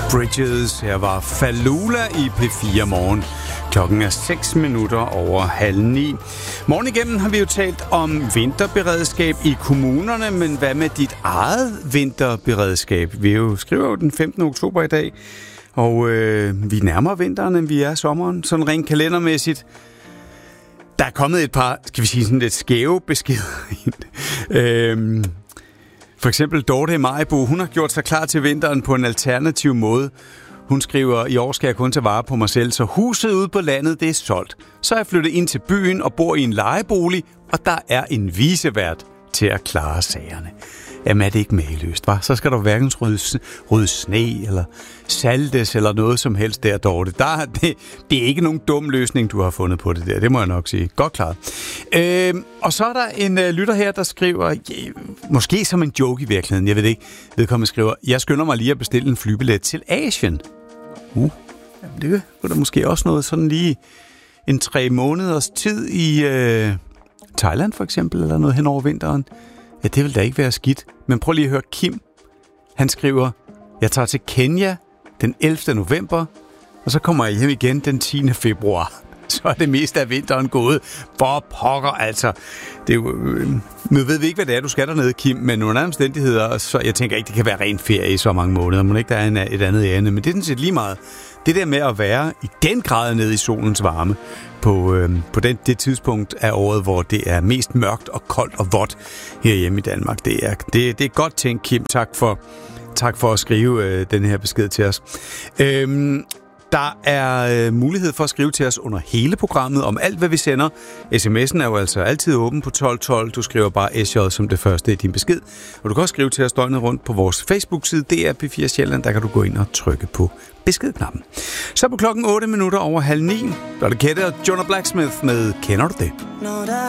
Bridges. Her var Falula i P4 Morgen. Klokken er 6 minutter over 8:30. Morgen igennem har vi jo talt om vinterberedskab i kommunerne, men hvad med dit eget vinterberedskab? Vi skriver jo den 15. oktober i dag, og vi nærmer vinteren, end vi er sommeren, sådan rent kalendermæssigt. Der er kommet et par, skal vi sige sådan lidt skæve beskeder ind. For eksempel Dorte i Maribo, hun har gjort sig klar til vinteren på en alternativ måde. Hun skriver, i år skal jeg kun tage vare på mig selv, så huset ude på landet, det er solgt. Så er jeg flyttet ind til byen og bor i en lejebolig, og der er en vicevært til at klare sagerne. Jamen er det ikke mageløst, hva'? Så skal der hverken rydde sne eller saltes eller noget som helst der, Dorte. Det er ikke nogen dum løsning, du har fundet på det der. Det må jeg nok sige. Godt klart. Og så er der en lytter her, der skriver, måske som en joke i virkeligheden, jeg ved det ikke. Vedkommende skriver, jeg skynder mig lige at bestille en flybillet til Asien. Jamen det er der måske også noget sådan lige en 3 måneders tid i Thailand for eksempel, eller noget hen over vinteren. Ja, det vil da ikke være skidt. Men prøv lige at høre Kim. Han skriver, jeg tager til Kenya den 11. november, og så kommer jeg hjem igen den 10. februar. Så er det meste af vinteren gået. For pokker, altså. Det er jo, nu ved vi ikke, hvad det er, du skal dernede, Kim, men under andre omstændigheder, så jeg tænker ikke, det kan være ren ferie i så mange måneder. Men ikke, der er et andet ærende. Men det er sådan set lige meget. Det der med at være i den grad nede i solens varme på det tidspunkt af året, hvor det er mest mørkt og koldt og vådt herhjemme i Danmark. Det er godt tænkt, Kim. Tak for at skrive den her besked til os. Der er mulighed for at skrive til os under hele programmet om alt, hvad vi sender. SMS'en er jo altså altid åben på 1212. Du skriver bare SJ som det første i din besked. Og du kan også skrive til os døgnet rundt på vores Facebook-side. Det er P4 Sjælland. Der kan du gå ind og trykke på beskedknappen. Så på klokken 8 minutter over 8:30, der er det Kette og Jonah Blacksmith med Kender du det?